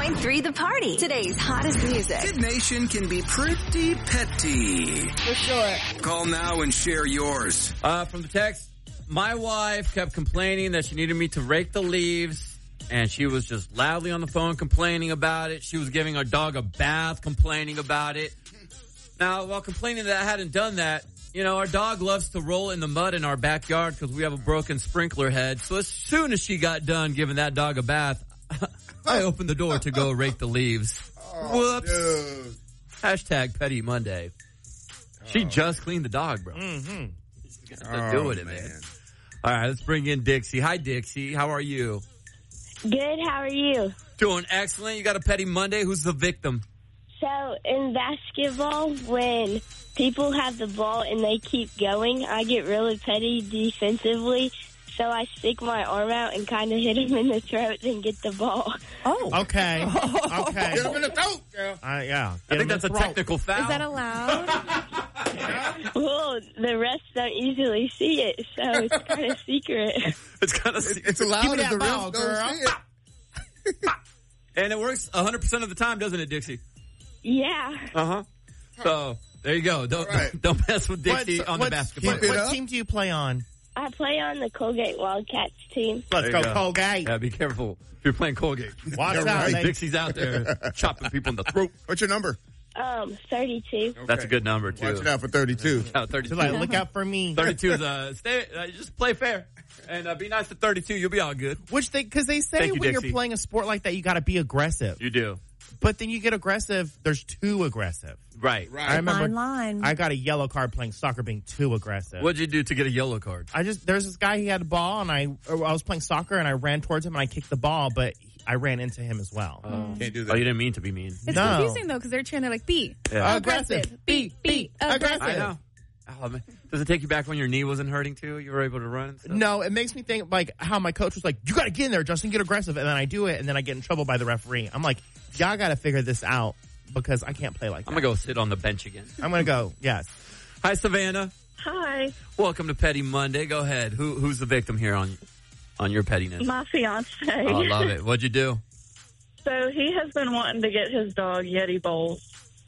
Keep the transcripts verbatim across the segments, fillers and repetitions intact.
nine three The Party. Today's hottest music. Kid Nation can be pretty petty. For sure. Call now and share yours. Uh, from the text, my wife kept complaining that she needed me to rake the leaves, and she was just loudly on the phone complaining about it. She was giving our dog a bath, complaining about it. Now, while complaining that I hadn't done that, you know, our dog loves to roll in the mud in our backyard because we have a broken sprinkler head. So as soon as she got done giving that dog a bath, I opened the door to go rake the leaves. Oh, Whoops. dude. Hashtag Petty Monday. She just cleaned the dog, bro. Mm-hmm. She's got to do it, man. All right, let's bring in Dixie. Hi, Dixie. How are you? Good. How are you? Doing excellent. You got a Petty Monday. Who's the victim? So in basketball, when people have the ball and they keep going, I get really petty defensively. So I stick my arm out and kind of hit him in the throat and get the ball. Oh. Okay. Okay. Hit him in the throat, girl. Uh, yeah. I think that's a technical foul. Is that allowed? Well, the refs don't usually see it, so it's kind of secret. It's kind of secret. It's allowed if the refs don't see it. And it works one hundred percent of the time, doesn't it, Dixie? Yeah. Uh-huh. So, there you go. Don't right. don't mess with Dixie What's, on what's, the basketball. What, what team do you play on? I play on the Colgate Wildcats team. Let's go, go, Colgate. Yeah, be careful if you're playing Colgate. Watch out. Right. Dixie's out there chopping people in the throat. What's your number? Um, thirty-two. Okay. That's a good number, too. Watch it out for thirty-two. Yeah, thirty-two. Like, look out for me. thirty-two is, uh, stay, uh, just play fair. And uh, be nice to thirty-two. You'll be all good. Which they, because they say Thank you, when Dixie. you're playing a sport like that, you got to be aggressive. You do. But then you get aggressive, there's too aggressive. Right. Right. I remember Fine line. I got a yellow card playing soccer being too aggressive. What'd you do to get a yellow card? I just, there's this guy, he had a ball, and I I was playing soccer, and I ran towards him, and I kicked the ball, but I ran into him as well. Oh. Can't do that. Oh, you didn't mean to be mean. It's no. confusing, though, because they're trying to, like, beat. Yeah. Aggressive. Beat, beat, aggressive. I know. Oh, man. Does it take you back when your knee wasn't hurting, too? You were able to run and stuff? No, it makes me think, like, how my coach was like, you got to get in there, Justin, get aggressive. And then I do it, and then I get in trouble by the referee. I'm like, y'all got to figure this out because I can't play like that. I'm going to go sit on the bench again. I'm going to go, yes. Hi, Savannah. Hi. Welcome to Petty Monday. Go ahead. Who Who's the victim here on on your pettiness? My fiance. Oh, I love it. What'd you do? So he has been wanting to get his dog Yeti bowls,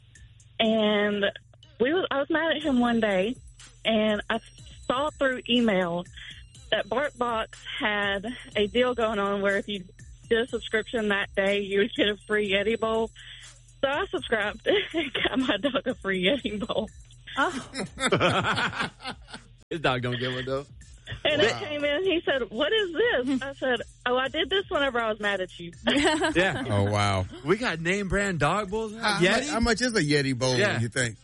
and we was I was mad at him one day, and I saw through email that BarkBox had a deal going on where if you did a subscription that day, you would get a free Yeti bowl. So I subscribed and got my dog a free Yeti bowl. Oh. His dog don't get one, though. And wow. It came in, he said, what is this? I said, oh, I did this whenever I was mad at you. Yeah. Oh, wow. We got name brand dog bowls now? How, Yeti? how, much, how much is a Yeti bowl, yeah. you think?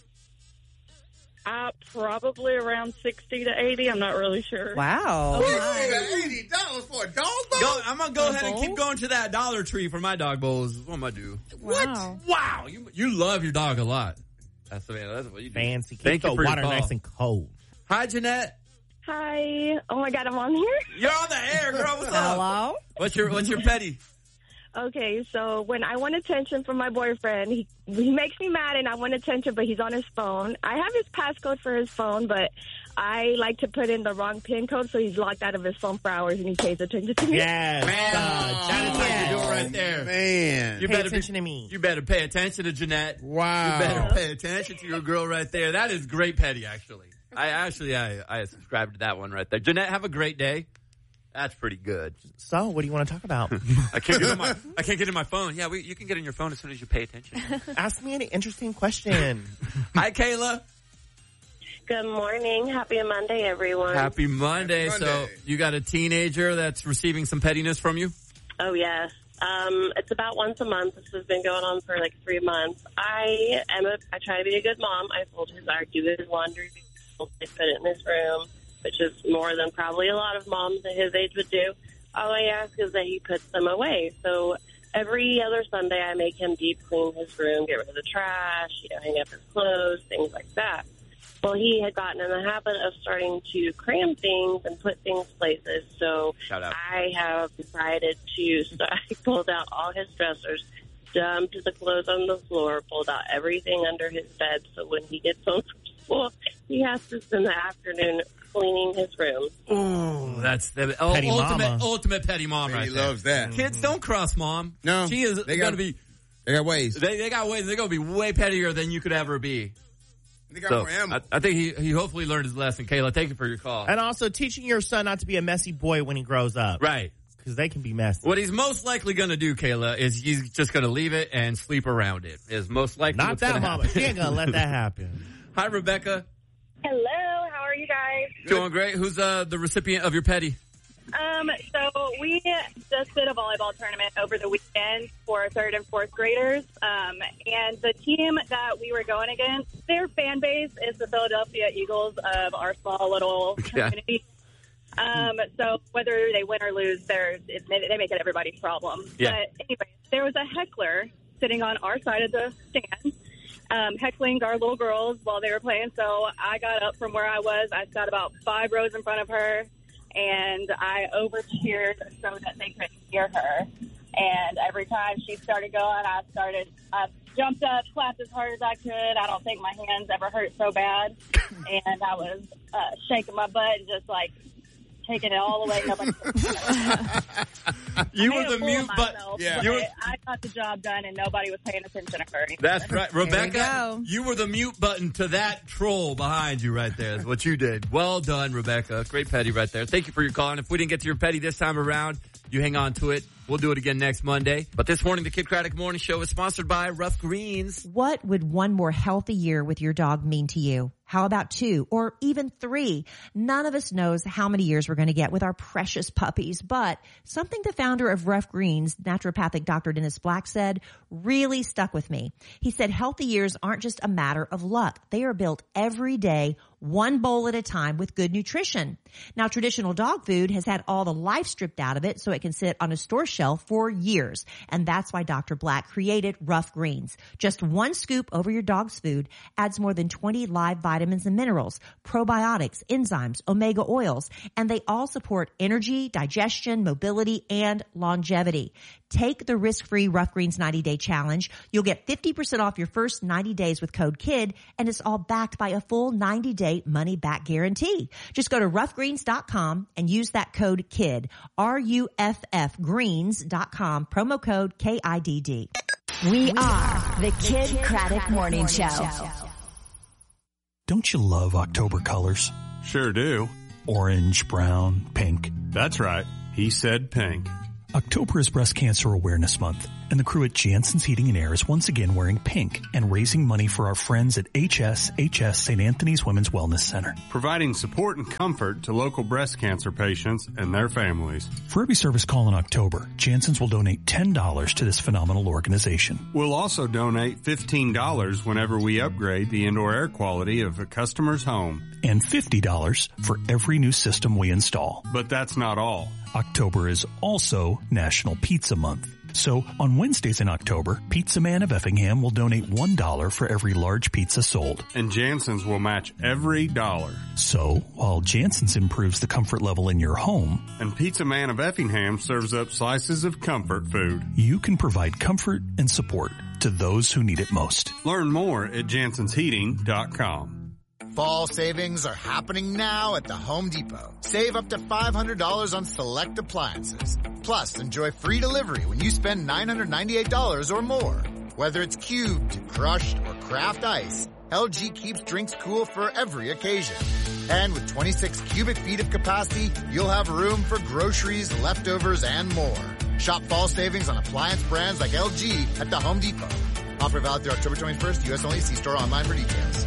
Uh, probably around sixty to eighty. I'm not really sure. Wow. Oh, eighty dollars for a dog bowl? Go, I'm going to go a ahead bowl? and keep going to that Dollar Tree for my dog bowls. What am I do? Wow. What? Wow. You you love your dog a lot. That's, that's what you do. Fancy. Keep Thank the you for water your call. nice and cold. Hi, Jeanette. Hi. Oh, my God, I'm on here? You're on the air, girl. What's up? Hello? What's your What's your petty? Okay, so when I want attention from my boyfriend, he he makes me mad and I want attention, but he's on his phone. I have his passcode for his phone, but I like to put in the wrong PIN code, so he's locked out of his phone for hours and he pays attention to me. Yes. Man, uh, that is how you do it right there. Man. You pay better attention be, to me. You better pay attention to Jeanette. Wow. You better pay attention to your girl right there. That is great petty, actually. I actually, I, I subscribed to that one right there. Jeanette, have a great day. That's pretty good. So, what do you want to talk about? I can't get in my I can't get in my phone. Yeah, we, you can get in your phone as soon as you pay attention. Ask me an interesting question. Hi, Kayla. Good morning. Happy Monday, everyone. Happy Monday. Happy Monday. So, you got a teenager that's receiving some pettiness from you? Oh, yes. Um, it's about once a month. This has been going on for like three months. I am a, I try to be a good mom. I fold his, I do his laundry. I put it in his room, which is more than probably a lot of moms at his age would do. All I ask is that he puts them away. So every other Sunday, I make him deep clean his room, get rid of the trash, you know, hang up his clothes, things like that. Well, he had gotten in the habit of starting to cram things and put things places. So Shout out. I have decided to, so I pulled out all his dressers, dumped the clothes on the floor, pulled out everything under his bed. So when he gets home from school, he has to spend the afternoon cleaning his room. Oh, that's the oh, Petty ultimate, mama. ultimate petty mom right He there. loves that. Kids, don't cross mom. No, She is they going to got- be They got ways. They, they got ways. They're going to be way pettier than you could ever be. They got So, more ammo. I, I think he, he hopefully learned his lesson. Kayla, thank you for your call. And also teaching your son not to be a messy boy when he grows up. Right. Because they can be messy. What he's most likely going to do, Kayla, is he's just going to leave it and sleep around it. Is most likely Not what's that gonna mama. happen. She ain't going to let that happen. Hi, Rebecca. Hello, how are you guys? Doing great. Who's uh, the recipient of your petty? Um, so we just did a volleyball tournament over the weekend for third and fourth graders. Um, and the team that we were going against, their fan base is the Philadelphia Eagles of our small little community. Um, so whether they win or lose, they're, it, they make it everybody's problem. Yeah. But anyway, there was a heckler sitting on our side of the stand, um, heckling our little girls while they were playing. So I got up from where I was. I sat about five rows in front of her, and I over-cheered so that they couldn't hear her. And every time she started going, I started, I jumped up, clapped as hard as I could. I don't think my hands ever hurt so bad. And I was uh, shaking my butt and just, like, taking it all the way up. You I were made a the fool mute of button. myself, Yeah. but You were- I got the job done, and nobody was paying attention to her. That's right. Rebecca, go. you were the mute button to that troll behind you right there. Is what you did. Well done, Rebecca. Great petty right there. Thank you for your call. And if we didn't get to your petty this time around, you hang on to it. We'll do it again next Monday. But this morning, the Kid Craddock Morning Show is sponsored by Rough Greens. What would one more healthy year with your dog mean to you? How about two or even three? None of us knows how many years we're going to get with our precious puppies, but something the founder of Rough Greens, naturopathic Doctor Dennis Black, said really stuck with me. He said healthy years aren't just a matter of luck. They are built every day, one bowl at a time with good nutrition. Now, traditional dog food has had all the life stripped out of it so it can sit on a store shelf for years. And that's why Doctor Black created Rough Greens. Just one scoop over your dog's food adds more than twenty live vitamins and minerals, probiotics, enzymes, omega oils, and they all support energy, digestion, mobility, and longevity. Take the risk-free Rough Greens ninety-day challenge. You'll get fifty percent off your first ninety days with code KID, and it's all backed by a full ninety-day money-back guarantee. Just go to rough greens dot com and use that code KID, R U F F greens dot com, promo code K I D D. We are the Kid Craddock Morning Show. Don't you love October colors? Sure do. Orange, brown, pink. That's right. He said pink. October is Breast Cancer Awareness Month, and the crew at Jansen's Heating and Air is once again wearing pink and raising money for our friends at H S H S Saint Anthony's Women's Wellness Center. Providing support and comfort to local breast cancer patients and their families. For every service call in October, Jansen's will donate ten dollars to this phenomenal organization. We'll also donate fifteen dollars whenever we upgrade the indoor air quality of a customer's home. And fifty dollars for every new system we install. But that's not all. October is also National Pizza Month. So on Wednesdays in October, Pizza Man of Effingham will donate one dollar for every large pizza sold. And Jansen's will match every dollar. So while Jansen's improves the comfort level in your home, and Pizza Man of Effingham serves up slices of comfort food, you can provide comfort and support to those who need it most. Learn more at jansons heating dot com. Fall savings are happening now at the Home Depot. Save up to five hundred dollars on select appliances. Plus, enjoy free delivery when you spend nine hundred ninety-eight dollars or more. Whether it's cubed, crushed, or craft ice, L G keeps drinks cool for every occasion. And with twenty-six cubic feet of capacity, you'll have room for groceries, leftovers, and more. Shop fall savings on appliance brands like L G at the Home Depot. Offer valid through October twenty-first. U S only. See store online for details.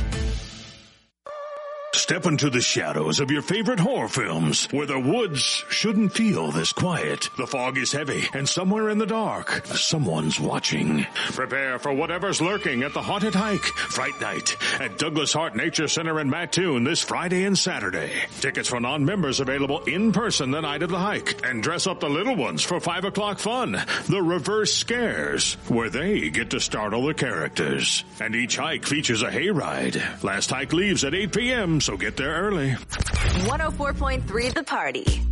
Step into the shadows of your favorite horror films, where the woods shouldn't feel this quiet. The fog is heavy, and somewhere in the dark, someone's watching. Prepare for whatever's lurking at the Haunted Hike, Fright Night, at Douglas Hart Nature Center in Mattoon this Friday and Saturday. Tickets for non-members available in person the night of the hike. And dress up the little ones for five o'clock fun, the Reverse Scares, where they get to startle the characters. And each hike features a hayride. Last hike leaves at eight p.m., so get there early. one oh four point three The Party.